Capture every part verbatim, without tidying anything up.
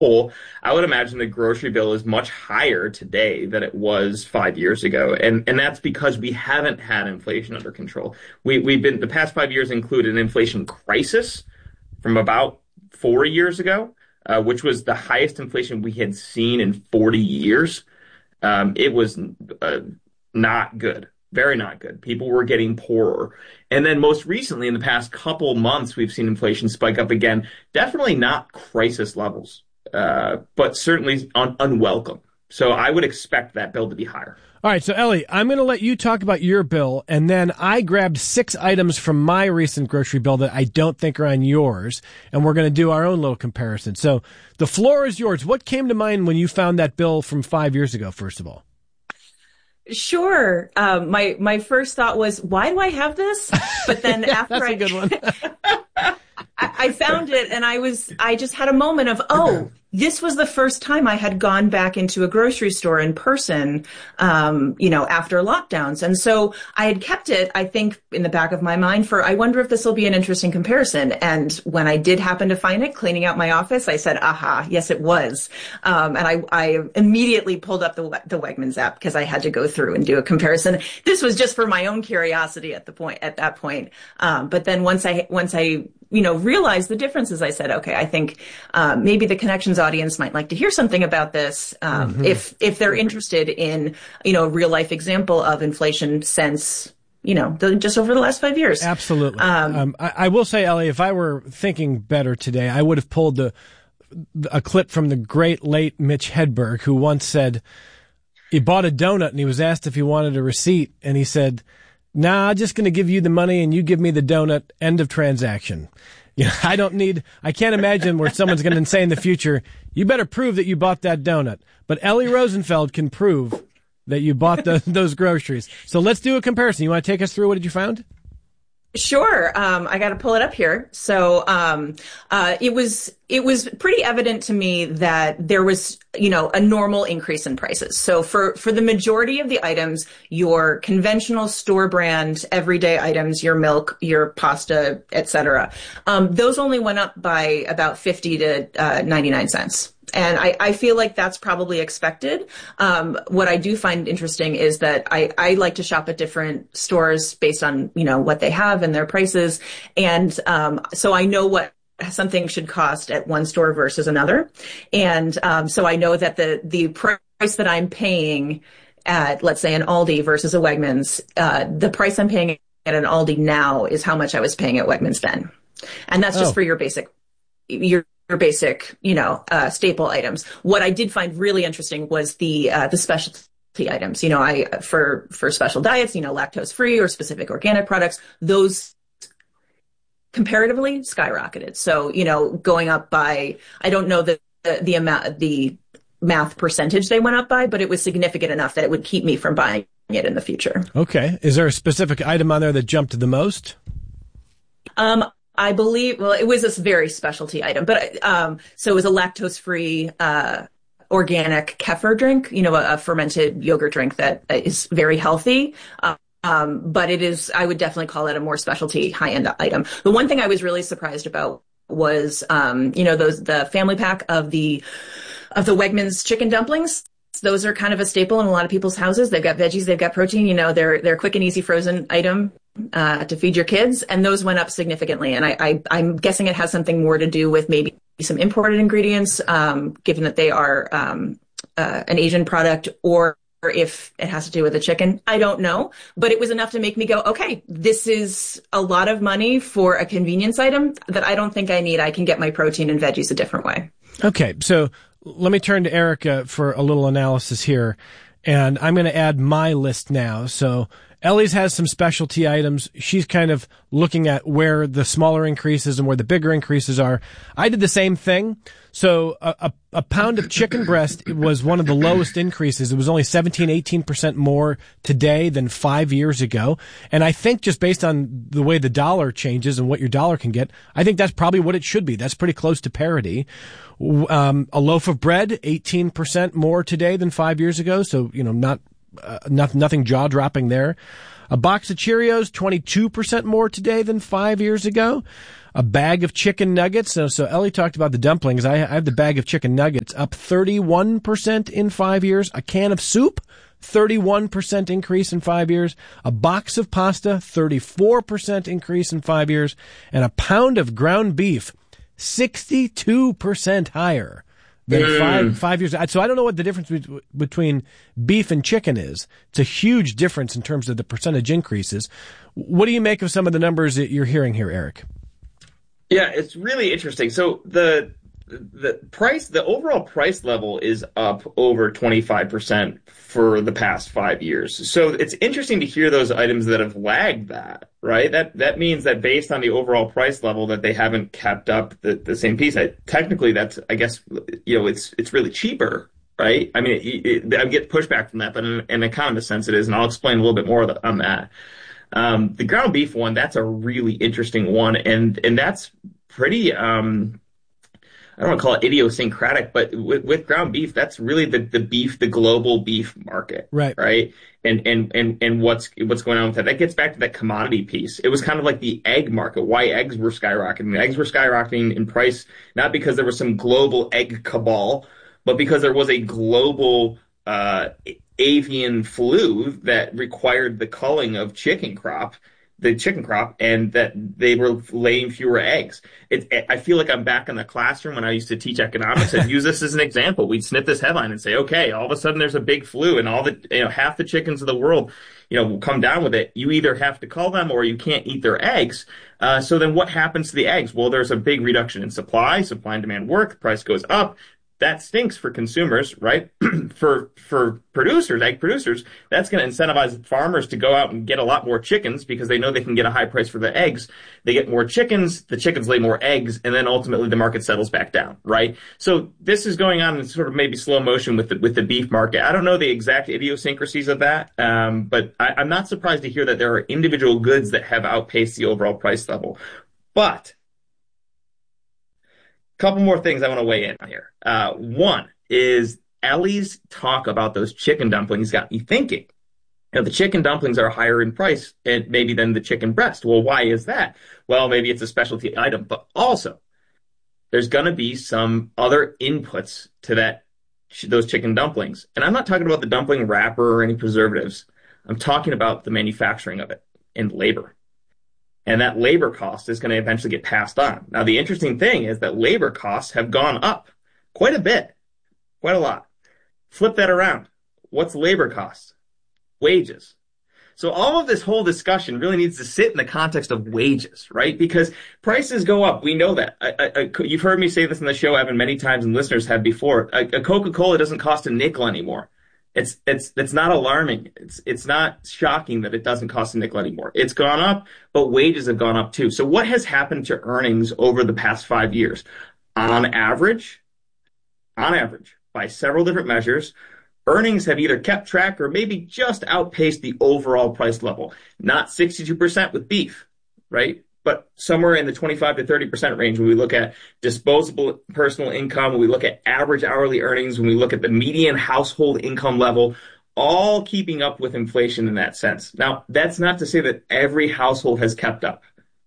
whole, I would imagine the grocery bill is much higher today than it was five years ago. And and that's because we haven't had inflation under control. We, we've been, the past five years include an inflation crisis from about four years ago, uh, which was the highest inflation we had seen in forty years. Um, it was uh, not good. Very not good. People were getting poorer. And then most recently, in the past couple months, we've seen inflation spike up again. Definitely not crisis levels, uh, but certainly un- unwelcome. So I would expect that bill to be higher. All right, so Ellie, I'm going to let you talk about your bill, and then I grabbed six items from my recent grocery bill that I don't think are on yours, and we're going to do our own little comparison. So the floor is yours. What came to mind when you found that bill from five years ago, first of all? Sure. Um, my my first thought was, why do I have this? But then yeah, after that's I, a good one. I, I found it, and I was I just had a moment of, oh, this was the first time I had gone back into a grocery store in person, um, you know, after lockdowns. And so I had kept it, I think, in the back of my mind for, I wonder if this will be an interesting comparison. And when I did happen to find it cleaning out my office, I said, aha, yes, it was. Um, and I, I immediately pulled up the, the Wegmans app because I had to go through and do a comparison. This was just for my own curiosity at the point, at that point. Um, but then once I, once I, you know, realized the differences, I said, okay, I think, uh, maybe the Connections audience might like to hear something about this. Um, mm-hmm. if, if they're interested in, you know, a real life example of inflation since, you know, the, just over the last five years. Absolutely. Um, um, I, I will say, Ellie, if I were thinking better today, I would have pulled the, a clip from the great late Mitch Hedberg, who once said he bought a donut and he was asked if he wanted a receipt. And he said, nah, I'm just going to give you the money and you give me the donut. End of transaction. You know, I don't need, I can't imagine where someone's going to say in the future, you better prove that you bought that donut. But Ellie Rosenfeld can prove that you bought the, those groceries. So let's do a comparison. You want to take us through what did you found? Sure. Um, I got to pull it up here. So, um, uh, it was, it was pretty evident to me that there was, you know, a normal increase in prices. So for, for the majority of the items, your conventional store brand, everyday items, your milk, your pasta, et cetera, um, those only went up by about fifty to ninety-nine cents. And I, I feel like that's probably expected. Um, what I do find interesting is that I, I like to shop at different stores based on, you know, what they have and their prices. And um, so I know what something should cost at one store versus another. And um, so I know that the, the price that I'm paying at, let's say, an Aldi versus a Wegmans, uh, the price I'm paying at an Aldi now is how much I was paying at Wegmans then. And that's just oh. for your basic, your your basic, you know, uh, staple items. What I did find really interesting was the, uh, the specialty items. You know, I, for, for special diets, you know, lactose free or specific organic products, those comparatively skyrocketed. So, you know, going up by, I don't know the, the, the amount, the math percentage they went up by, but it was significant enough that it would keep me from buying it in the future. Okay. Is there a specific item on there that jumped the most? Um, I believe, well, it was this very specialty item, but, um, so it was a lactose-free, uh, organic kefir drink, you know, a, a fermented yogurt drink that is very healthy. Uh, um, but it is, I would definitely call it a more specialty high-end item. The one thing I was really surprised about was, um, you know, those, the family pack of the, of the Wegmans chicken dumplings. Those are kind of a staple in a lot of people's houses. They've got veggies, they've got protein, you know, they're, they're quick and easy frozen item. Uh, to feed your kids, and those went up significantly. And I, I, I'm guessing it has something more to do with maybe some imported ingredients, um, given that they are um, uh, an Asian product, or if it has to do with the chicken. I don't know, but it was enough to make me go, okay, this is a lot of money for a convenience item that I don't think I need. I can get my protein and veggies a different way. Okay, so let me turn to Erica for a little analysis here, and I'm going to add my list now. So Ellie's has some specialty items. She's kind of looking at where the smaller increases and where the bigger increases are. I did the same thing. So a, a, a pound of chicken breast was one of the lowest increases. It was only seventeen, eighteen percent more today than five years ago. And I think just based on the way the dollar changes and what your dollar can get, I think that's probably what it should be. That's pretty close to parity. Um, a loaf of bread, eighteen percent more today than five years ago. So, you know, not Uh, not, nothing jaw-dropping there. A box of Cheerios, twenty-two percent more today than five years ago. A bag of chicken nuggets. So, so Ellie talked about the dumplings. I, I have the bag of chicken nuggets up thirty-one percent in five years. A can of soup, thirty-one percent increase in five years. A box of pasta, thirty-four percent increase in five years. And a pound of ground beef, sixty-two percent higher than mm. five five years. So I don't know what the difference be- between beef and chicken is. It's a huge difference in terms of the percentage increases. What do you make of some of the numbers that you're hearing here, Eric? Yeah, it's really interesting. So the the price, the overall price level is up over twenty-five percent for the past five years. So it's interesting to hear those items that have lagged that, right? That that means that based on the overall price level that they haven't kept up the, the same piece. I, technically, that's, I guess, you know, it's it's really cheaper, right? I mean, it, it, I get pushback from that, but in, in a kind of a sense it is, and I'll explain a little bit more on that. Um, the ground beef one, that's a really interesting one, and and that's pretty, um, I don't want to call it idiosyncratic, but with, with ground beef, that's really the, the beef, the global beef market, right? Right, and and and and what's what's going on with that? That gets back to that commodity piece. It was kind of like the egg market. Why eggs were skyrocketing? Eggs were skyrocketing in price not because there was some global egg cabal, but because there was a global uh, avian flu that required the culling of chicken crop, the chicken crop, and that they were laying fewer eggs. It, it, I feel like I'm back in the classroom when I used to teach economics and use this as an example. We'd snip this headline and say, okay, all of a sudden there's a big flu and all the, you know, half the chickens of the world, you know, will come down with it. You either have to cull them or you can't eat their eggs. Uh, so then what happens to the eggs? Well, there's a big reduction in supply. Supply and demand work. The price goes up. That stinks for consumers, right? for for producers, egg producers, that's going to incentivize farmers to go out and get a lot more chickens because they know they can get a high price for the eggs. They get more chickens, the chickens lay more eggs, and then ultimately the market settles back down, right? So this is going on in sort of maybe slow motion with the, with the beef market. I don't know the exact idiosyncrasies of that, um, but I, I'm not surprised to hear that there are individual goods that have outpaced the overall price level. But couple more things I want to weigh in on here. Uh, one is Ellie's talk about those chicken dumplings got me thinking. You know, the chicken dumplings are higher in price and maybe than the chicken breast. Well, why is that? Well, maybe it's a specialty item, but also there's going to be some other inputs to that those chicken dumplings. And I'm not talking about the dumpling wrapper or any preservatives. I'm talking about the manufacturing of it and labor. And that labor cost is going to eventually get passed on. Now, the interesting thing is that labor costs have gone up quite a bit, quite a lot. Flip that around. What's labor costs? Wages. So all of this whole discussion really needs to sit in the context of wages, right? Because prices go up. We know that. I, I, I, you've heard me say this in the show, Evan, many times, and listeners have before. A, a Coca-Cola doesn't cost a nickel anymore. It's it's it's not alarming. It's it's not shocking that it doesn't cost a nickel anymore. It's gone up, but wages have gone up too. So what has happened to earnings over the past five years? On average, on average, by several different measures, earnings have either kept track or maybe just outpaced the overall price level. Not sixty-two percent with beef, right? But somewhere in the twenty-five to thirty percent range when we look at disposable personal income, when we look at average hourly earnings, when we look at the median household income level, all keeping up with inflation in that sense. Now, that's not to say that every household has kept up,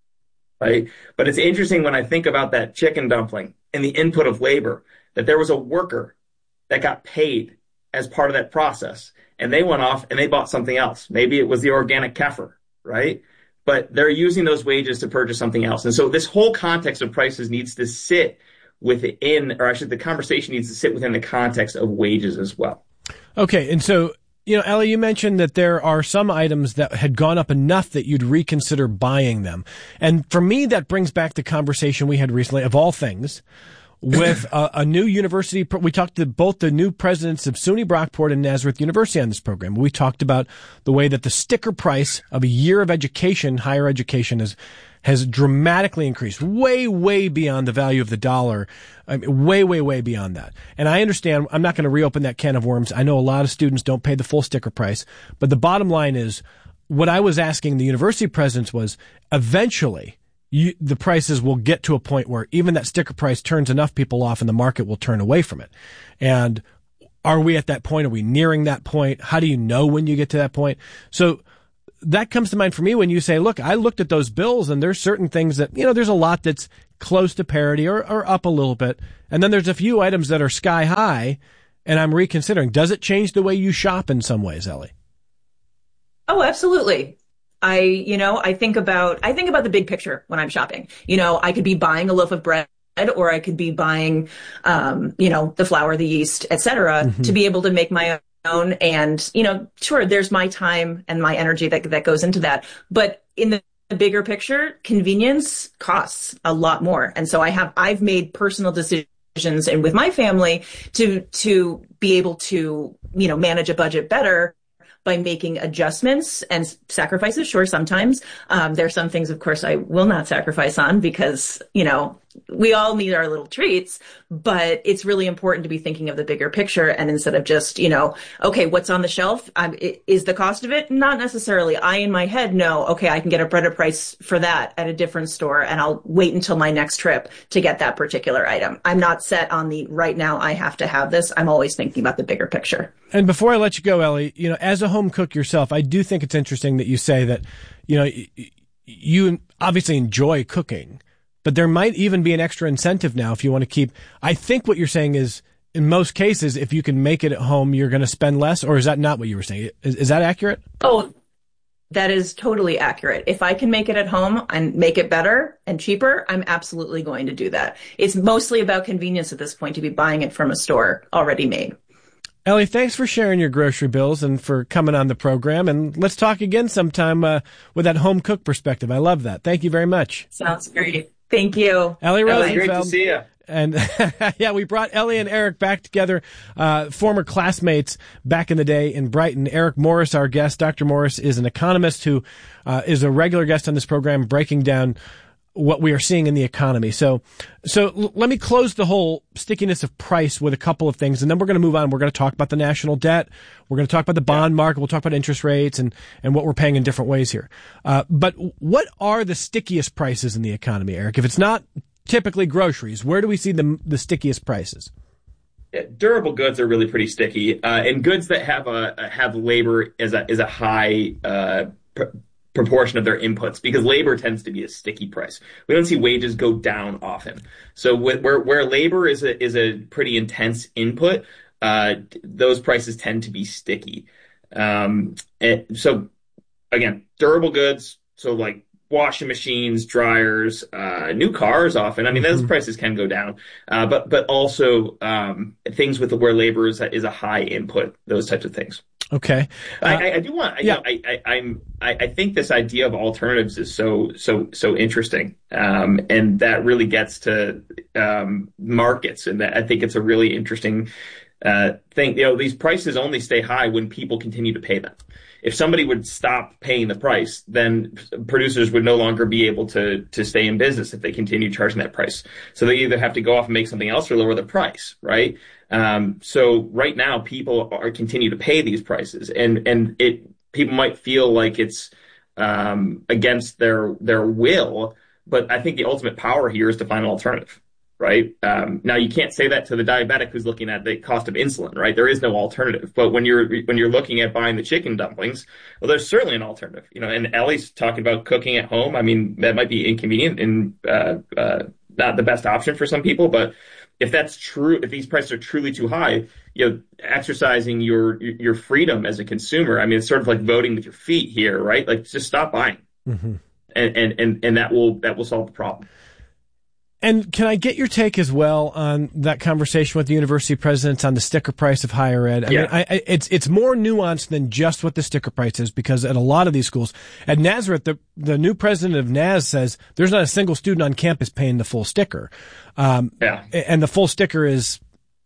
right? But it's interesting when I think about that chicken dumpling and the input of labor, that there was a worker that got paid as part of that process, and they went off and they bought something else. Maybe it was the organic kefir, right? But they're using those wages to purchase something else. And so this whole context of prices needs to sit within, or actually the conversation needs to sit within the context of wages as well. Okay. And so, you know, Ellie, you mentioned that there are some items that had gone up enough that you'd reconsider buying them. And for me, that brings back the conversation we had recently, of all things, with a, a new university. We talked to both the new presidents of SUNY Brockport and Nazareth University on this program. We talked about the way that the sticker price of a year of education, higher education, is, has dramatically increased, way, way beyond the value of the dollar, I mean, way, way, way beyond that. And I understand, I'm not going to reopen that can of worms. I know a lot of students don't pay the full sticker price, but the bottom line is, what I was asking the university presidents was, eventually, You, the prices will get to a point where even that sticker price turns enough people off and the market will turn away from it. And are we at that point? Are we nearing that point? How do you know when you get to that point? So that comes to mind for me when you say, look, I looked at those bills and there's certain things that, you know, there's a lot that's close to parity or, or up a little bit. And then there's a few items that are sky high, and I'm reconsidering. Does it change the way you shop in some ways, Ellie? Oh, absolutely. I, you know, I think about, I think about the big picture when I'm shopping. You know, I could be buying a loaf of bread, or I could be buying, um, you know, the flour, the yeast, et cetera, mm-hmm. to be able to make my own. And, you know, sure, there's my time and my energy that, that goes into that. But in the bigger picture, convenience costs a lot more. And so I have, I've made personal decisions and with my family to, to be able to, you know, manage a budget better by making adjustments and sacrifices. Sure, sometimes um, there are some things, of course, I will not sacrifice on because, you know, we all need our little treats, but it's really important to be thinking of the bigger picture. And instead of just, you know, okay, what's on the shelf? Um, is the cost of it? Not necessarily. I, in my head, know, okay, I can get a better price for that at a different store, and I'll wait until my next trip to get that particular item. I'm not set on the right now, I have to have this. I'm always thinking about the bigger picture. And before I let you go, Ellie, you know, as a home cook yourself, I do think it's interesting that you say that, you know, you obviously enjoy cooking, but there might even be an extra incentive now if you want to keep. I think what you're saying is, in most cases, if you can make it at home, you're going to spend less, or is that not what you were saying? Is, is that accurate? Oh, that is totally accurate. If I can make it at home and make it better and cheaper, I'm absolutely going to do that. It's mostly about convenience at this point to be buying it from a store already made. Ellie, thanks for sharing your grocery bills and for coming on the program. And let's talk again sometime uh, with that home cook perspective. I love that. Thank you very much. Sounds great. Thank you. Ellie Rosenfeld. Great to see you. And yeah, we brought Ellie and Eric back together, uh, former classmates back in the day in Brighton. Eric Morris, our guest. Doctor Morris is an economist who uh, is a regular guest on this program, breaking down what we are seeing in the economy. So, so l- let me close the whole stickiness of price with a couple of things, and then we're going to move on. We're going to talk about the national debt. We're going to talk about the bond market. We'll talk about interest rates and, and what we're paying in different ways here. Uh, but what are the stickiest prices in the economy, Eric? If it's not typically groceries, where do we see the the stickiest prices? Yeah, durable goods are really pretty sticky, uh, and goods that have a have labor as a is a high uh, pr- proportion of their inputs, because labor tends to be a sticky price. We don't see wages go down often. So where where labor is a is a pretty intense input, uh, those prices tend to be sticky. Um, and so again, durable goods, so like washing machines, dryers, uh, new cars often. I mean, those mm-hmm. prices can go down, uh, but but also um, things with where labor is a, is a high input, those types of things. Okay, uh, I, I do want. Yeah, you know, I, I, I'm. I, I think this idea of alternatives is so so so interesting, um, and that really gets to um, markets, and that I think it's a really interesting uh, thing. You know, these prices only stay high when people continue to pay them. If somebody would stop paying the price, then producers would no longer be able to to stay in business if they continue charging that price. So they either have to go off and make something else or lower the price, right? Um, so right now, people are continue to pay these prices, and and it people might feel like it's um, against their their will, but I think the ultimate power here is to find an alternative. Right. Um, now, you can't say that to the diabetic who's looking at the cost of insulin. Right. There is no alternative. But when you're when you're looking at buying the chicken dumplings, well, there's certainly an alternative. You know, and Ellie's talking about cooking at home. I mean, that might be inconvenient and uh, uh, not the best option for some people. But if that's true, if these prices are truly too high, you know, exercising your your freedom as a consumer. I mean, it's sort of like voting with your feet here, right? Like, just stop buying, mm-hmm. and, and and and that will that will solve the problem. And can I get your take as well on that conversation with the university presidents on the sticker price of higher ed? I yeah. mean, I, I, it's it's more nuanced than just what the sticker price is, because at a lot of these schools, at Nazareth, the the new president of Naz says there's not a single student on campus paying the full sticker. Um, yeah. And the full sticker is,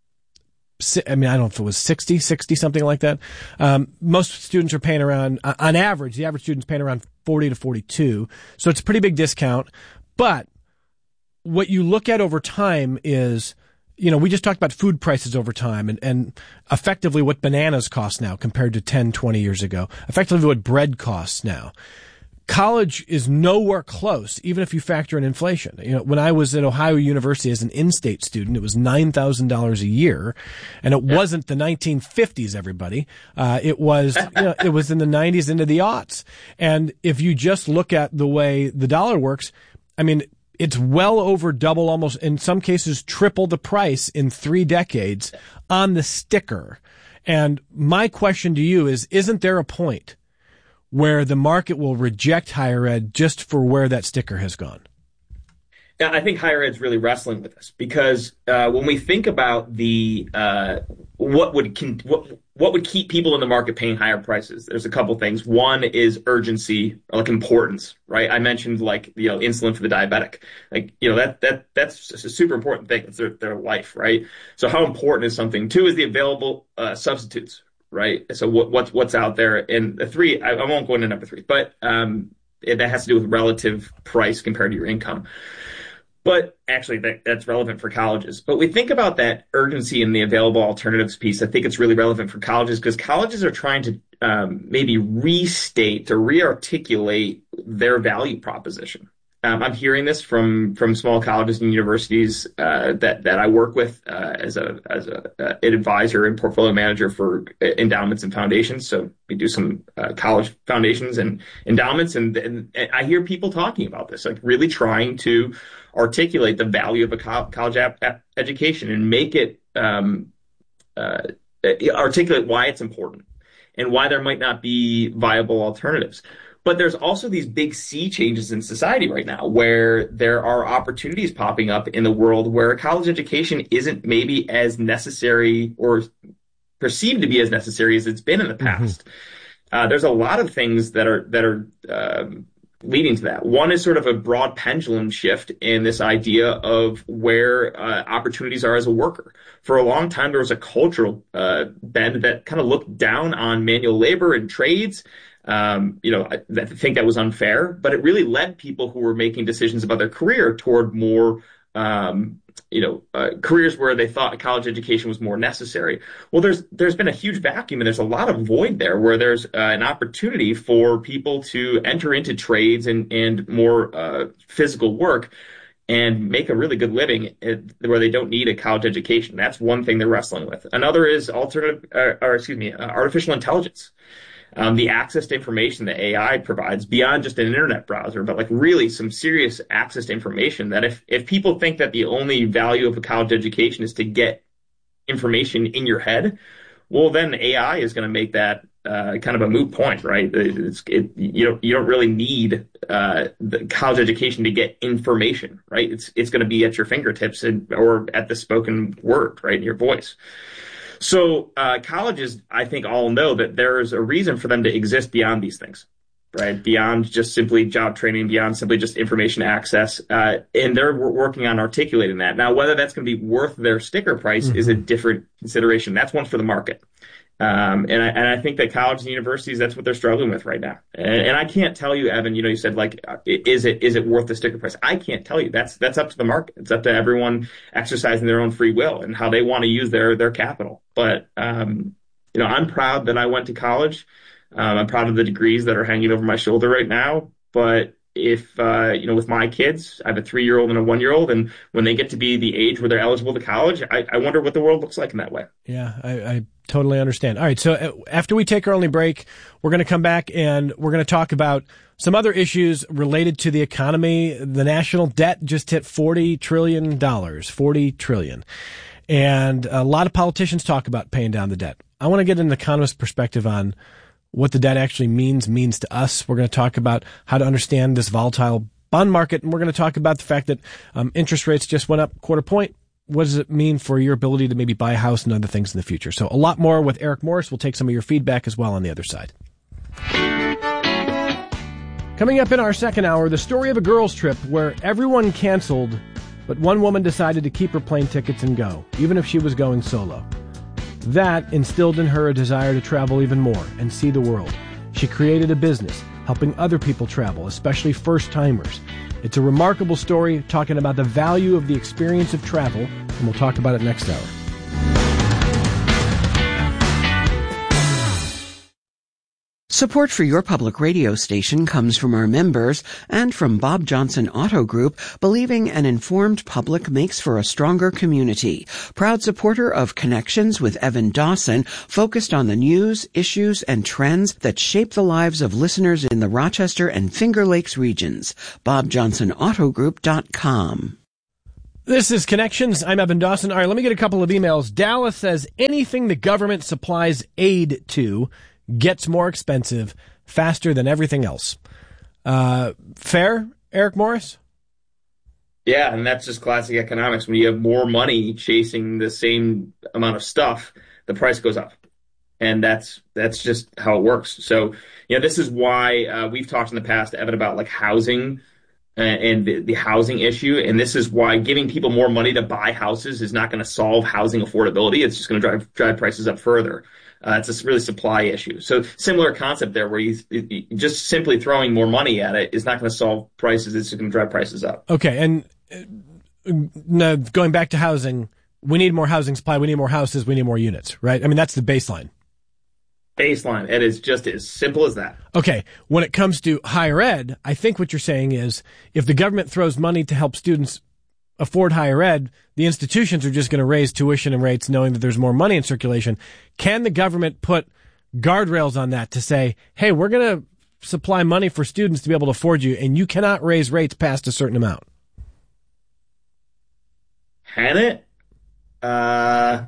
I mean, I don't know if it was sixty, sixty, something like that. Um, most students are paying around, on average, the average student's paying around forty to forty-two. So it's a pretty big discount. But what you look at over time is, you know, we just talked about food prices over time and, and effectively what bananas cost now compared to ten, twenty years ago, effectively what bread costs now. college is nowhere close, even if you factor in inflation. You know, when I was at Ohio University as an in-state student, it was nine thousand dollars a year, and it yeah. wasn't the nineteen fifties, everybody. Uh, it was, you know, it was in the nineties into the aughts. And if you just look at the way the dollar works, I mean, it's well over double, almost in some cases triple the price in three decades on the sticker. And my question to you is, isn't there a point where the market will reject higher ed just for where that sticker has gone? Yeah, I think higher ed's really wrestling with this because uh, when we think about the uh, what would con- what what would keep people in the market paying higher prices, there's a couple things. One is urgency, or like importance, right? I mentioned like you know insulin for the diabetic, like you know that that that's a super important thing. It's their their life, right? So how important is something? Two is the available uh, substitutes, right? So what what's what's out there? And the three, I, I won't go into number three, but um, it, that has to do with relative price compared to your income. But actually, that, that's relevant for colleges. But we think about that urgency and the available alternatives piece. I think it's really relevant for colleges because colleges are trying to um, maybe restate or re-articulate their value proposition. Um, I'm hearing this from from small colleges and universities uh, that that I work with uh, as a as a uh, an advisor and portfolio manager for endowments and foundations. So we do some uh, college foundations and endowments, and, and, and I hear people talking about this, like really trying to articulate the value of a co- college ap- ap- education and make it um, uh, articulate why it's important and why there might not be viable alternatives. But there's also these big sea changes in society right now where there are opportunities popping up in the world where college education isn't maybe as necessary or perceived to be as necessary as it's been in the past. Mm-hmm. Uh, there's a lot of things that are that are um, leading to that. One is sort of a broad pendulum shift in this idea of where uh, opportunities are as a worker. For a long time, there was a cultural uh, bend that kind of looked down on manual labor and trades. Um, you know, I, I think that was unfair, but it really led people who were making decisions about their career toward more, um, you know, uh, careers where they thought college education was more necessary. Well, there's there's been a huge vacuum, and there's a lot of void there where there's uh, an opportunity for people to enter into trades and and more uh, physical work and make a really good living where they don't need a college education. That's one thing they're wrestling with. Another is alternative, uh, or excuse me, uh, artificial intelligence. Um, the access to information that A I provides beyond just an internet browser, but like really some serious access to information that if, if people think that the only value of a college education is to get information in your head, well, then A I is going to make that uh, kind of a moot point, right? It's, it, you don't, you don't really need uh, the college education to get information, right? It's, it's going to be at your fingertips and, or at the spoken word, right? In your voice. So uh, colleges, I think, all know that there is a reason for them to exist beyond these things, right? Beyond just simply job training, beyond simply just information access. Uh, and they're working on articulating that. Now, whether that's going to be worth their sticker price mm-hmm. is a different consideration. That's one for the market. Um, and I, and I think that colleges and universities, that's what they're struggling with right now. And, and I can't tell you, Evan, you know, you said like, is it, is it worth the sticker price? I can't tell you. That's, that's up to the market. It's up to everyone exercising their own free will and how they want to use their, their capital. But, um, you know, I'm proud that I went to college. Um, I'm proud of the degrees that are hanging over my shoulder right now. But if, uh, you know, with my kids, I have a three-year-old and a one-year-old, and when they get to be the age where they're eligible to college, I, I wonder what the world looks like in that way. Yeah, I, I totally understand. All right, so after we take our only break, we're going to come back and we're going to talk about some other issues related to the economy. The national debt just hit forty trillion dollars, forty trillion dollars. And a lot of politicians talk about paying down the debt. I want to get an economist perspective on what the debt actually means, means to us. We're going to talk about how to understand this volatile bond market, and we're going to talk about the fact that um, interest rates just went up a quarter point. What does it mean for your ability to maybe buy a house and other things in the future? So a lot more with Eric Morris. We'll take some of your feedback as well on the other side. Coming up in our second hour, the story of a girls' trip where everyone canceled, but one woman decided to keep her plane tickets and go, even if she was going solo. That instilled in her a desire to travel even more and see the world. She created a business helping other people travel, especially first-timers. It's a remarkable story talking about the value of the experience of travel, and we'll talk about it next hour. Support for your public radio station comes from our members and from Bob Johnson Auto Group, believing an informed public makes for a stronger community. Proud supporter of Connections with Evan Dawson, focused on the news, issues, and trends that shape the lives of listeners in the Rochester and Finger Lakes regions. bob johnson auto group dot com. This is Connections. I'm Evan Dawson. All right, let me get a couple of emails. Dallas says anything the government supplies aid to gets more expensive faster than everything else. Uh, fair, Eric Morris? Yeah, and that's just classic economics. When you have more money chasing the same amount of stuff, the price goes up. And that's that's just how it works. So, you know, this is why uh, we've talked in the past, Evan, about like housing uh, and the, the housing issue. And this is why giving people more money to buy houses is not going to solve housing affordability. It's just going to drive drive prices up further. Uh, it's a really supply issue. So similar concept there, where you, you just simply throwing more money at it is not going to solve prices. It's just going to drive prices up. Okay, and uh, now going back to housing, we need more housing supply. We need more houses. We need more units, right? I mean, that's the baseline. Baseline. It is just as simple as that. Okay, when it comes to higher ed, I think what you're saying is if the government throws money to help students afford higher ed, the institutions are just going to raise tuition and rates knowing that there's more money in circulation. Can the government put guardrails on that to say, hey, we're going to supply money for students to be able to afford you, and you cannot raise rates past a certain amount? Can it? Uh,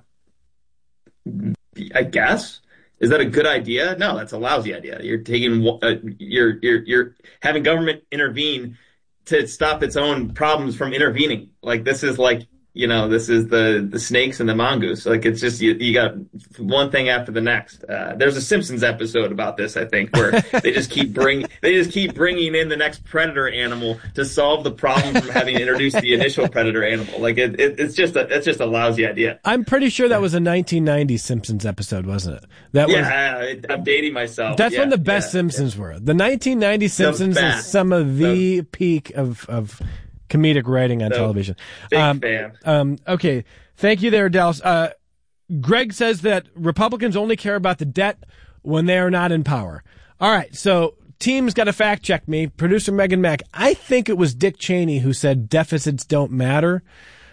I guess. Is that a good idea? No, that's a lousy idea. You're taking, uh, you're, you're, you're having government intervene to stop its own problems from intervening. Like, this is like, you know, this is the, the snakes and the mongoose. Like, it's just, you, you got one thing after the next. Uh, there's a Simpsons episode about this, I think, where they just keep bring, they just keep bringing in the next predator animal to solve the problem from having introduced the initial predator animal. Like, it, it, it's just a, it's just a lousy idea. I'm pretty sure that was a nineteen nineties Simpsons episode, wasn't it? That yeah, was, I, I'm dating myself. That's yeah, when the best yeah, Simpsons yeah. were. The nineteen ninety Simpsons is some of the so, peak of, of comedic writing on so, television. Big um, fan. Um, okay. Thank you there, Dallas. Uh, Greg says that Republicans only care about the debt when they are not in power. All right. So team's got to fact check me. Producer Megan Mack. I think it was Dick Cheney who said deficits don't matter.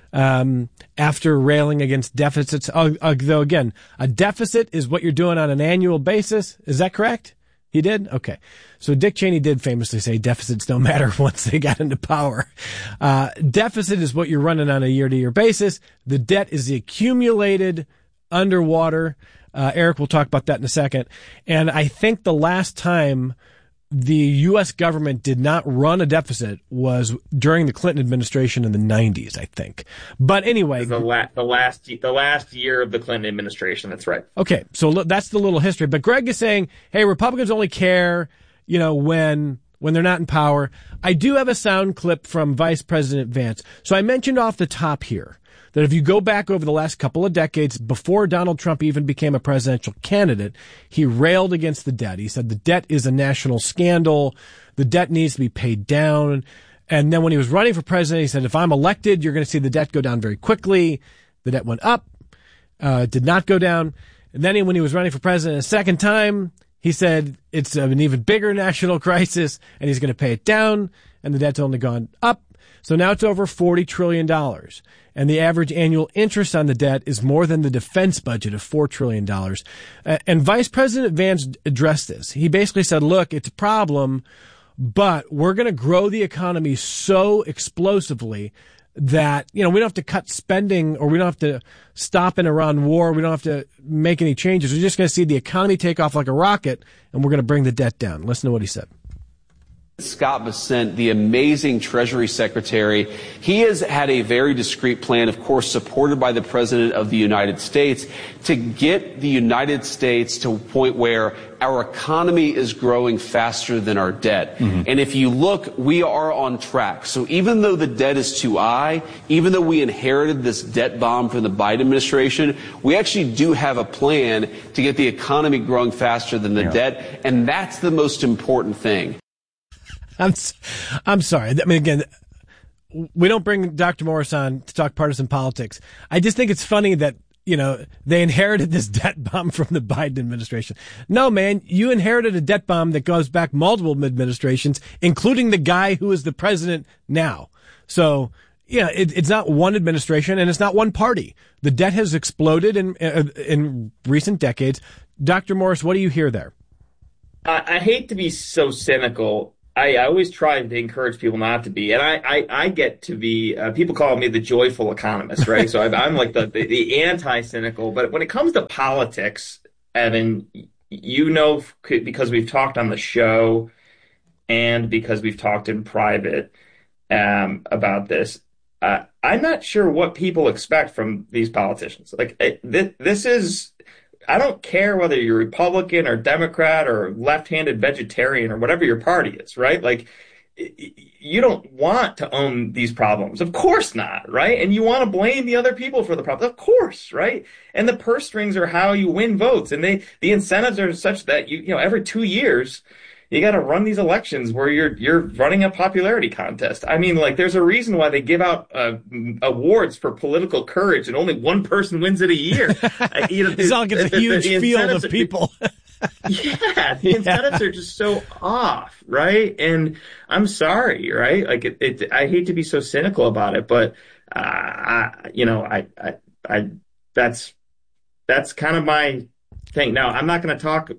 Um, after railing against deficits, uh, uh, though again, a deficit is what you're doing on an annual basis. Is that correct? He did? Okay. So Dick Cheney did famously say deficits don't matter once they got into power. Uh, deficit is what you're running on a year-to-year basis. The debt is the accumulated underwater. Uh, Eric will talk about that in a second. And I think the last time the U S government did not run a deficit was during the Clinton administration in the nineties, I think. But anyway. The, la- the last the last year of the Clinton administration, that's right. Okay, so that's the little history. But Greg is saying, hey, Republicans only care, you know, when when they're not in power. I do have a sound clip from Vice President Vance. So I mentioned off the top here that if you go back over the last couple of decades, before Donald Trump even became a presidential candidate, he railed against the debt. He said the debt is a national scandal. The debt needs to be paid down. And then when he was running for president, he said, if I'm elected, you're going to see the debt go down very quickly. The debt went up, uh, did not go down. And then when he was running for president a second time, he said it's an even bigger national crisis and he's going to pay it down. And the debt's only gone up. So now it's over forty trillion dollars. And the average annual interest on the debt is more than the defense budget of four trillion dollars. Uh, and Vice President Vance addressed this. He basically said, look, it's a problem, but we're going to grow the economy so explosively that, you know, we don't have to cut spending or we don't have to stop an Iran war. We don't have to make any changes. We're just going to see the economy take off like a rocket and we're going to bring the debt down. Listen to what he said. Scott Bessent, the amazing Treasury Secretary, he has had a very discreet plan, of course, supported by the President of the United States, to get the United States to a point where our economy is growing faster than our debt. Mm-hmm. And if you look, we are on track. So even though the debt is too high, even though we inherited this debt bomb from the Biden administration, we actually do have a plan to get the economy growing faster than the yeah. debt. And that's the most important thing. I'm, I'm sorry. I mean, again, we don't bring Doctor Morris on to talk partisan politics. I just think it's funny that you know, they inherited this debt bomb from the Biden administration. No, man, you inherited a debt bomb that goes back multiple administrations, including the guy who is the president now. So, yeah, it, it's not one administration and it's not one party. The debt has exploded in in recent decades. Doctor Morris, what do you hear there? I, I hate to be so cynical. I, I always try to encourage people not to be, and I, I, I get to be. Uh, people call me the joyful economist, right? So I, I'm like the, the, the anti-cynical. But when it comes to politics, Evan, you know, because we've talked on the show, and because we've talked in private um, about this, uh, I'm not sure what people expect from these politicians. Like it, this, this is. I don't care whether you're Republican or Democrat or left-handed vegetarian or whatever your party is, right? Like, you don't want to own these problems. Of course not, right? And you want to blame the other people for the problem. Of course, right? And the purse strings are how you win votes. And they, the incentives are such that, you, you know, every two years, you got to run these elections where you're you're running a popularity contest. I mean, like, there's a reason why they give out uh, awards for political courage, and only one person wins it a year. uh, you know, it's all gets a huge the, the field of people. yeah, the incentives yeah. are just so off, right? And I'm sorry, right? Like, it, it, I hate to be so cynical about it, but uh, I, you know, I, I, I, that's that's kind of my thing. Now, I'm not going to talk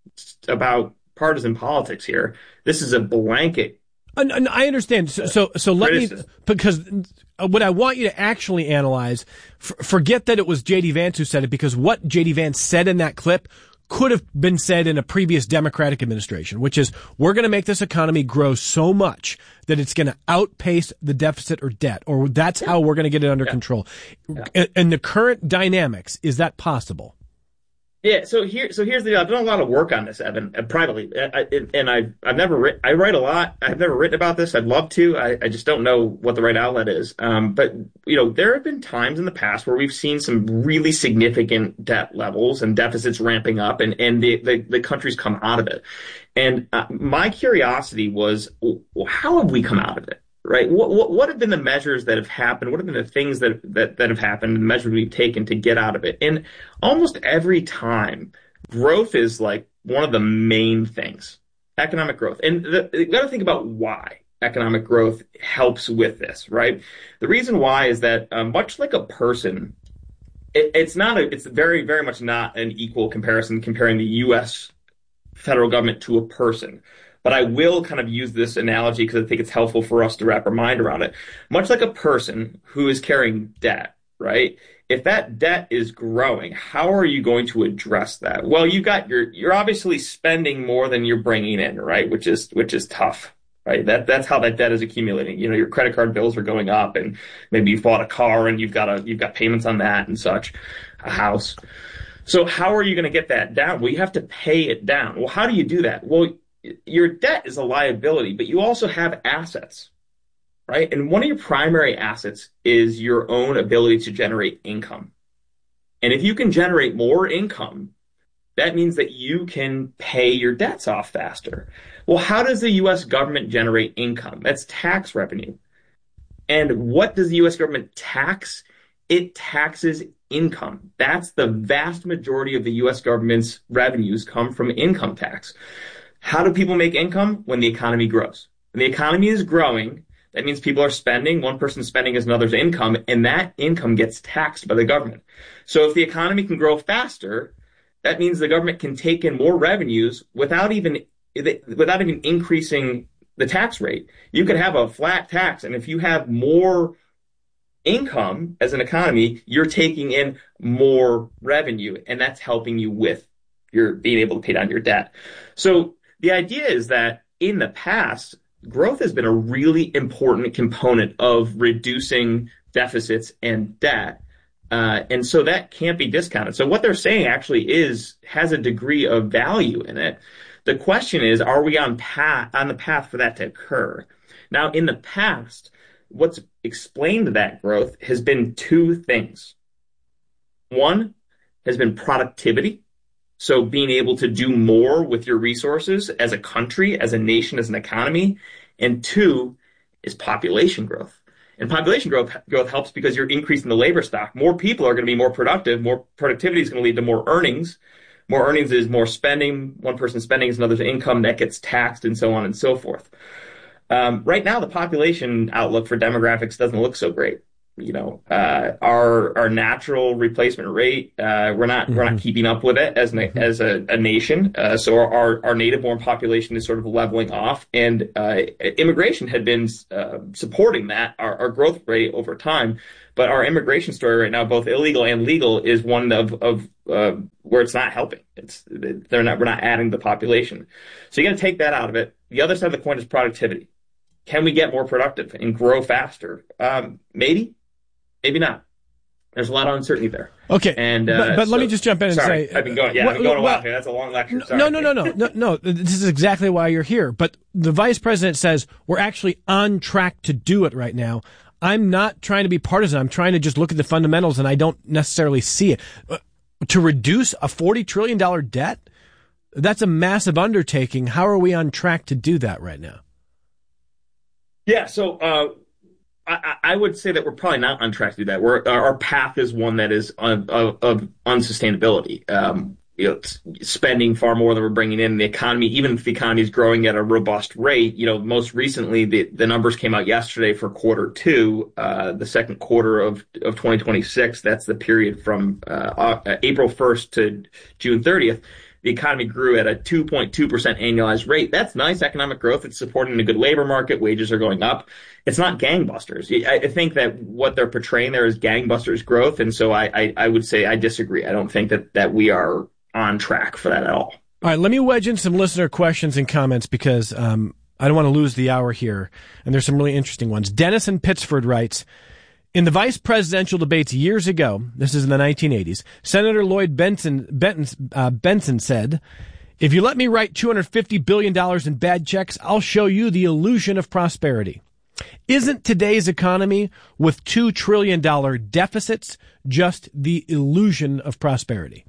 about partisan politics here. This is a blanket. And, and I understand. So, so, so let criticism. me, because what I want you to actually analyze, f- forget that it was J D Vance who said it, because what J D Vance said in that clip could have been said in a previous Democratic administration, which is, we're going to make this economy grow so much that it's going to outpace the deficit or debt, or that's yeah. how we're going to get it under yeah. control. Yeah. In the current dynamics, is that possible? Yeah, so here, so here's the deal. I've done a lot of work on this, Evan, uh, privately, I, I, and I've I've never written. I write a lot. I've never written about this. I'd love to. I, I just don't know what the right outlet is. Um, but you know, there have been times in the past where we've seen some really significant debt levels and deficits ramping up, and and the the, the country's come out of it. And uh, my curiosity was, well, how have we come out of it? Right? What, what what have been the measures that have happened? What have been the things that that that have happened, and the measures we've taken to get out of it? And almost every time, growth is like one of the main things. Economic growth, and the, you got to think about why economic growth helps with this, right? The reason why is that um, much like a person, it, it's not a, it's very very much not an equal comparison comparing the U S federal government to a person. But I will kind of use this analogy because I think it's helpful for us to wrap our mind around it. Much like a person who is carrying debt, right? If that debt is growing, how are you going to address that? Well, you got your, you're obviously spending more than you're bringing in, right? Which is, which is tough, right? That, that's how that debt is accumulating. You know, your credit card bills are going up, and maybe you've bought a car and you've got a, you've got payments on that and such, a house. So how are you going to get that down? Well, you have to pay it down. Well, how do you do that? Well, your debt is a liability, but you also have assets, right? And one of your primary assets is your own ability to generate income. And if you can generate more income, that means that you can pay your debts off faster. Well, how does the U S government generate income? That's tax revenue. And what does the U S government tax? It taxes income. That's the vast majority of the U S government's revenues come from income tax. How do people make income? When the economy grows. When the economy is growing, that means people are spending. One person's spending is another's income, and that income gets taxed by the government. So if the economy can grow faster, that means the government can take in more revenues without even without even increasing the tax rate. You could have a flat tax, and if you have more income as an economy, you're taking in more revenue, and that's helping you with your being able to pay down your debt. So the idea is that in the past, growth has been a really important component of reducing deficits and debt. Uh, and so that can't be discounted. So what they're saying actually is, has a degree of value in it. The question is, are we on path, on the path for that to occur? Now, in the past, what's explained that growth has been two things. One has been productivity. So being able to do more with your resources as a country, as a nation, as an economy. And two is population growth. And population growth growth helps because you're increasing the labor stock. More people are going to be more productive. More productivity is going to lead to more earnings. More earnings is more spending. One person's spending is another's income that gets taxed, and so on and so forth. Um, right now, the population outlook for demographics doesn't look so great. You know, uh, our our natural replacement rate, uh, we're not mm-hmm. we're not keeping up with it as an, as a, a nation. Uh, so our our native-born population is sort of leveling off, and uh, immigration had been uh, supporting that our, our growth rate over time. But our immigration story right now, both illegal and legal, is one of of uh, where it's not helping. It's they're not we're not adding the population. So you got to take that out of it. The other side of the coin is productivity. Can we get more productive and grow faster? Um, maybe. Maybe not. There's a lot of uncertainty there. Okay, and uh, but, but so, let me just jump in and sorry, say, I've been going. Yeah, well, I've been going a well, while here. That's a long lecture. Sorry. No, no, no, no, no, no. This is exactly why you're here. But the vice president says we're actually on track to do it right now. I'm not trying to be partisan. I'm trying to just look at the fundamentals, and I don't necessarily see it. Uh, to reduce a forty trillion dollars debt, that's a massive undertaking. How are we on track to do that right now? Yeah. So. Uh, I, I would say that we're probably not on track to do that. We're, our path is one that is of, of, of unsustainability. Um, you know, spending far more than we're bringing in. The economy, even if the economy is growing at a robust rate, you know, most recently the, the numbers came out yesterday for quarter two, uh, the second quarter of, of twenty twenty-six. That's the period from uh, April first to June thirtieth. The economy grew at a two point two percent annualized rate. That's nice economic growth. It's supporting a good labor market. Wages are going up. It's not gangbusters. I think that what they're portraying there is gangbusters growth. And so I, I, I would say I disagree. I don't think that, that we are on track for that at all. All right, let me wedge in some listener questions and comments because um, I don't want to lose the hour here. And there's some really interesting ones. Dennis in Pittsford writes, in the vice presidential debates years ago, this is in the nineteen eighties, Senator Lloyd Benson, Benton, uh, Benson said, if you let me write two hundred fifty billion dollars in bad checks, I'll show you the illusion of prosperity. Isn't today's economy with two trillion dollars deficits just the illusion of prosperity?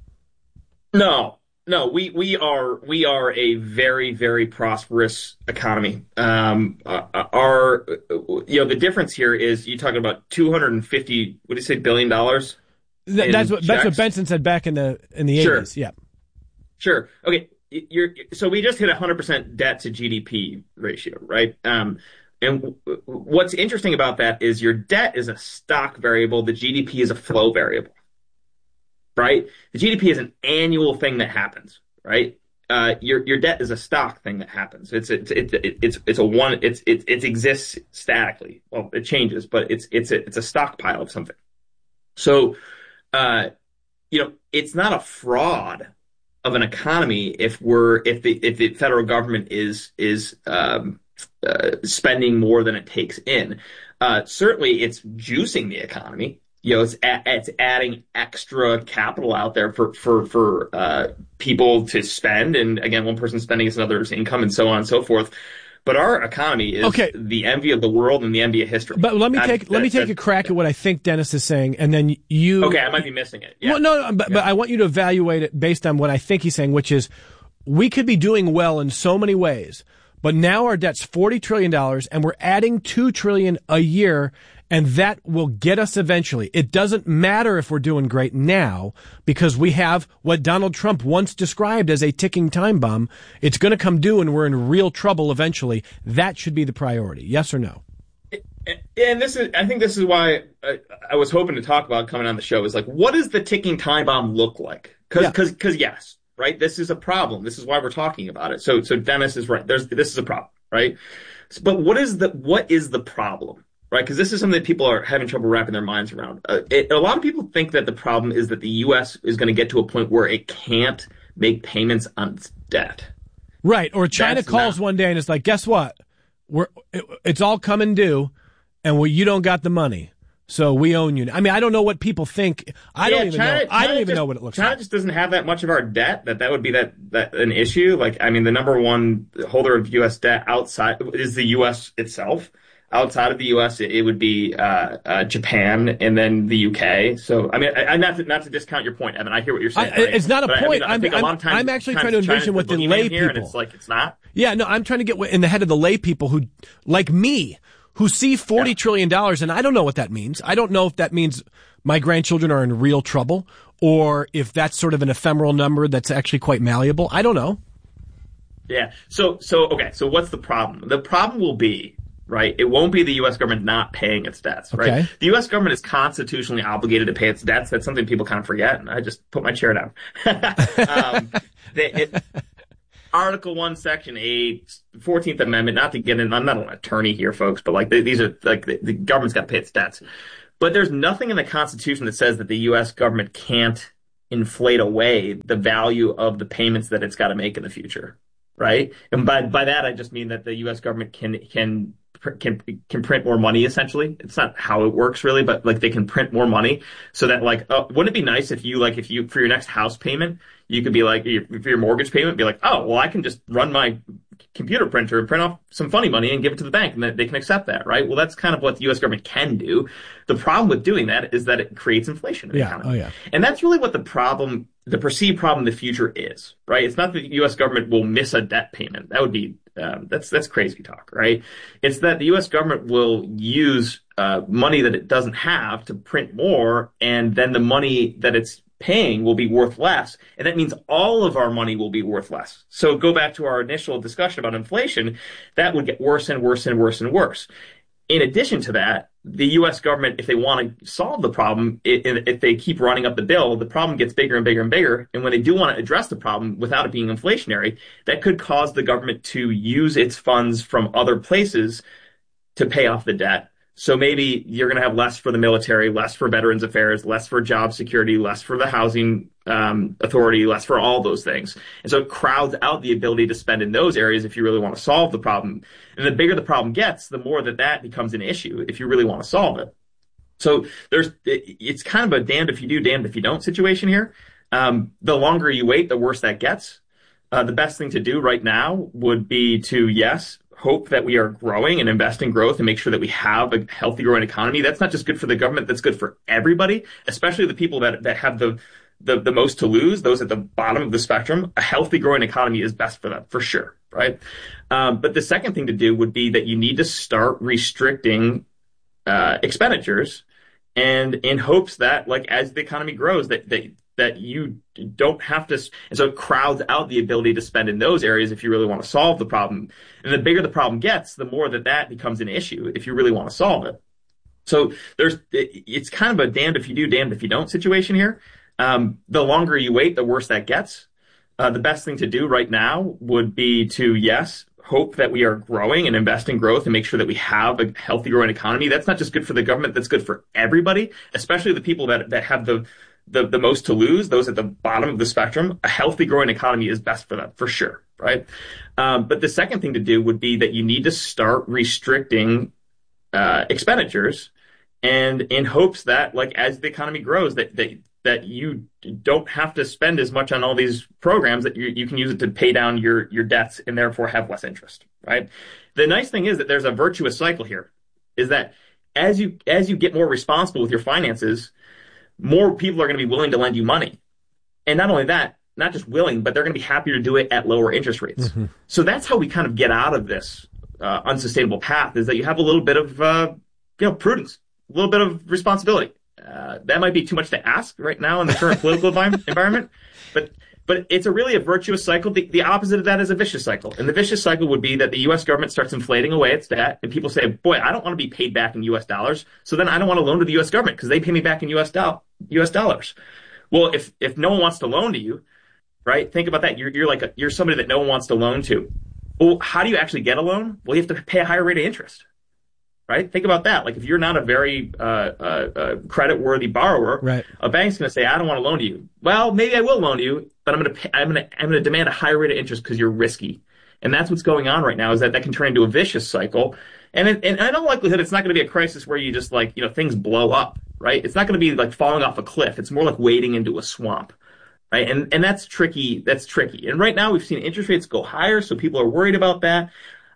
No. No, we, we are we are a very, very prosperous economy. Um, uh, our you know the difference here is you're talking about two hundred fifty. What do you say, billion dollars? Th- that's what checks? That's what Benson said back in the in the sure. eighties. Yeah, sure. Okay, you're so we just hit a one hundred percent debt to G D P ratio, right? Um, and w- what's interesting about that is your debt is a stock variable. The G D P is a flow variable. Right? The G D P is an annual thing that happens, right? Uh, your your debt is a stock thing that happens. It's it's it's it's it's a one. It's it it exists statically. Well, it changes, but it's it's a, it's a stockpile of something. So, uh, you know, it's not a fraud of an economy if we're if the if the federal government is is um, uh, spending more than it takes in. Uh, certainly, it's juicing the economy. You know, it's a, it's adding extra capital out there for for for uh, people to spend, and again, one person's spending is another's income, and so on and so forth. But our economy is okay. the envy of the world and the envy of history. But let me that, take that, let me take that, a crack that, at what I think Dennis is saying, and then you. Okay, I might be missing it. Yeah. Well, no, no but, yeah. but I want you to evaluate it based on what I think he's saying, which is we could be doing well in so many ways, but now our debt's forty trillion dollars, and we're adding two trillion dollars a year. And that will get us eventually. It doesn't matter if we're doing great now because we have what Donald Trump once described as a ticking time bomb. It's going to come due and we're in real trouble eventually. That should be the priority. Yes or no? And this is, I think this is why I, I was hoping to talk about coming on the show is like, what does the ticking time bomb look like? Because, because, yeah. because yes, right. This is a problem. This is why we're talking about it. So, so Dennis is right. There's, this is a problem, right? But what is the, what is the problem? Right, because this is something that people are having trouble wrapping their minds around. Uh, it, a lot of people think that the problem is that the U S is going to get to a point where it can't make payments on its debt. Right, or China That's calls not. one day and it's like, guess what? We're it, it's all coming due, and we, you don't got the money, so we own you. I mean, I don't know what people think. I yeah, don't even China, know. China I don't even just, know what it looks China like. China just doesn't have that much of our debt that that would be that that an issue. Like, I mean, the number one holder of U S debt outside is the U S itself. Outside of the U S, it, it would be uh, uh, Japan and then the U K. So, I mean, I, I, not to not to discount your point, Evan. I hear what you're saying. I, right? It's not a but point. I, I mean, I I'm, a lot of times, I'm actually times trying to envision China's what the lay lay here, people. And it's like it's not. Yeah, no, I'm trying to get in the head of the lay people who, like me, who see forty Yeah. trillion dollars, and I don't know what that means. I don't know if that means my grandchildren are in real trouble or if that's sort of an ephemeral number that's actually quite malleable. I don't know. Yeah. So, so okay. So what's the problem? The problem will be, right, it won't be the U S government not paying its debts, right? Okay. The U S government is constitutionally obligated to pay its debts. That's something people kind of forget, and I just put my chair down. um, they, it, Article one, Section eight, fourteenth Amendment, not to get in, I'm not an attorney here, folks, but like they, these are, like, the, the government's got to pay its debts. But there's nothing in the Constitution that says that the U S government can't inflate away the value of the payments that it's got to make in the future, right? And by by that, I just mean that the U S government can can can can print more money, essentially. It's not how it works, really, but like they can print more money so that, like, oh, wouldn't it be nice if you, like, if you, for your next house payment, you could be like, for your mortgage payment, be like, oh, well, I can just run my computer printer and print off some funny money and give it to the bank, and they can accept that, right? Well, that's kind of what the U S government can do. The problem with doing that is that it creates inflation in the Yeah. economy. Oh, yeah. And that's really what the problem, the perceived problem in the future is, right? It's not that the U S government will miss a debt payment. That would be, um, that's, that's crazy talk, right? It's that the U S government will use uh, money that it doesn't have to print more, and then the money that it's paying will be worth less, and that means all of our money will be worth less. So go back to our initial discussion about inflation, that would get worse and worse and worse and worse. In addition to that, the U S government, if they want to solve the problem, if they keep running up the bill, the problem gets bigger and bigger and bigger. And when they do want to address the problem without it being inflationary, that could cause the government to use its funds from other places to pay off the debt. So maybe you're going to have less for the military, less for Veterans Affairs, less for job security, less for the housing um, authority, less for all those things. And so it crowds out the ability to spend in those areas if you really want to solve the problem. And the bigger the problem gets, the more that that becomes an issue if you really want to solve it. So there's, it's kind of a damned if you do, damned if you don't situation here. Um, the longer you wait, the worse that gets. Uh, the best thing to do right now would be to, yes, hope that we are growing and invest in growth and make sure that we have a healthy growing economy. That's not just good for the government, that's good for everybody, especially the people that, that have the, the, the most to lose, those at the bottom of the spectrum. A healthy growing economy is best for them, for sure, right? Um, but the second thing to do would be that you need to start restricting uh, expenditures, and in hopes that, like, as the economy grows, that, that that you don't have to, and so it crowds out the ability to spend in those areas if you really want to solve the problem. And the bigger the problem gets, the more that that becomes an issue if you really want to solve it. So there's, it's kind of a damned if you do, damned if you don't situation here. Um, the longer you wait, the worse that gets. Uh, the best thing to do right now would be to, yes, hope that we are growing and invest in growth and make sure that we have a healthy growing economy. That's not just good for the government, that's good for everybody, especially the people that, that have the The, the most to lose, those at the bottom of the spectrum. A healthy growing economy is best for them, for sure, right? Um, but the second thing to do would be that you need to start restricting uh, expenditures, and in hopes that, like, as the economy grows, that that, that you don't have to spend as much on all these programs, that you, you can use it to pay down your, your debts and therefore have less interest, right? The nice thing is that there's a virtuous cycle here, is that as you as you get more responsible with your finances, more people are going to be willing to lend you money. And not only that, not just willing, but they're going to be happier to do it at lower interest rates. Mm-hmm. So that's how we kind of get out of this uh, unsustainable path, is that you have a little bit of, uh, you know, prudence, a little bit of responsibility. Uh, that might be too much to ask right now in the current political environment, but but it's a really a virtuous cycle. The, the opposite of that is a vicious cycle. And the vicious cycle would be that the U S government starts inflating away its debt, and people say, boy, I don't want to be paid back in U S dollars, so then I don't want to loan to the U S government because they pay me back in U S do- U S dollars. Well, if if no one wants to loan to you, right, think about that. You're, you're like a, you're somebody that no one wants to loan to. Well, how do you actually get a loan? Well, you have to pay a higher rate of interest. Right? Think about that. Like, if you're not a very uh, uh, uh, credit-worthy borrower, right, a bank's going to say, "I don't want to loan to you." Well, maybe I will loan to you, but I'm going to I'm going to I'm going to demand a higher rate of interest because you're risky. And that's what's going on right now. Is that that can turn into a vicious cycle. And it, and in all likelihood, it's not going to be a crisis where you just, like, you know, things blow up. Right? It's not going to be like falling off a cliff. It's more like wading into a swamp. Right? And and that's tricky. That's tricky. And right now, we've seen interest rates go higher, so people are worried about that.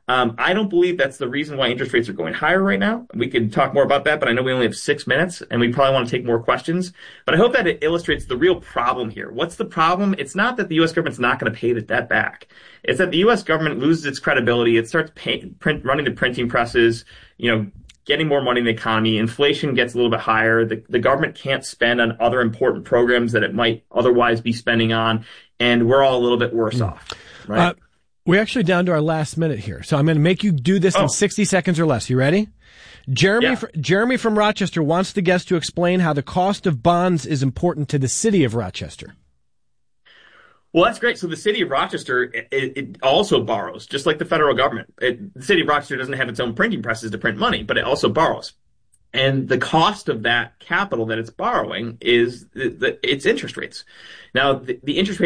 Um, I don't believe that's the reason why interest rates are going higher right now. We could talk more about that, but I know we only have six minutes and we probably want to take more questions. But I hope that it illustrates the real problem here. What's the problem? It's not that the U S government's not going to pay the debt back. It's that the U S government loses its credibility. It starts pay, print, running the printing presses, you know, getting more money in the economy. Inflation gets a little bit higher. The, the government can't spend on other important programs that it might otherwise be spending on. And we're all a little bit worse mm. off, right? Uh, We're actually down to our last minute here, so I'm going to make you do this oh. in sixty seconds or less. You ready? Jeremy, yeah. fr- Jeremy from Rochester wants the guest to explain how the cost of bonds is important to the city of Rochester. Well, that's great. So the city of Rochester, it, it also borrows, just like the federal government. It, the city of Rochester doesn't have its own printing presses to print money, but it also borrows. And the cost of that capital that it's borrowing is the, the, its interest rates. Now, the, the interest rate